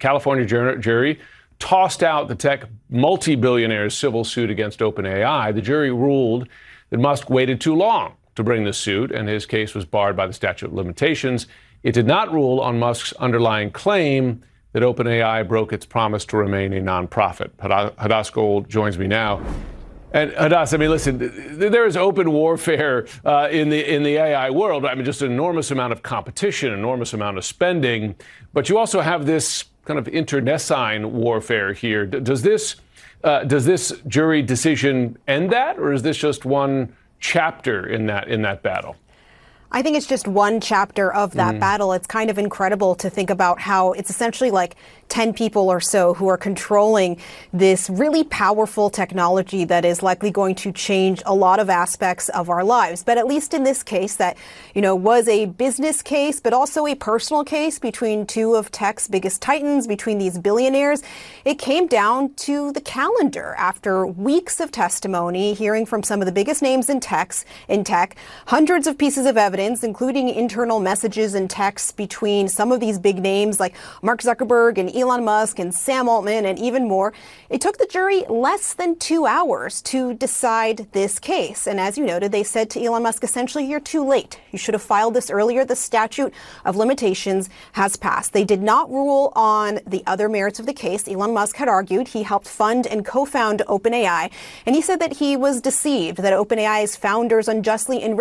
California jury tossed out the tech multi-billionaire's civil suit against OpenAI. The jury ruled that Musk waited too long to bring the suit, and his case was barred by the statute of limitations. It did not rule on Musk's underlying claim that OpenAI broke its promise to remain a nonprofit. Hadas Gold joins me now. And Hadas, I mean, listen, there is open warfare in the AI world. I mean, just an enormous amount of competition, enormous amount of spending. But you also have this kind of internecine warfare here. Does this jury decision end that, or is this just one chapter in that battle? I think it's just one chapter of that battle. It's kind of incredible to think about how it's essentially like 10 people or so who are controlling this really powerful technology that is likely going to change a lot of aspects of our lives. But at least in this case that, was a business case, but also a personal case between two of tech's biggest titans, between these billionaires, it came down to the calendar after weeks of testimony, hearing from some of the biggest names in tech, hundreds of pieces of evidence, including internal messages and texts between some of these big names like Mark Zuckerberg and Elon Musk and Sam Altman and even more. It took the jury less than 2 hours to decide this case. And as you noted, they said to Elon Musk, essentially, you're too late. You should have filed this earlier. The statute of limitations has passed. They did not rule on the other merits of the case. Elon Musk had argued he helped fund and co-found OpenAI. And he said that he was deceived, that OpenAI's founders unjustly enriched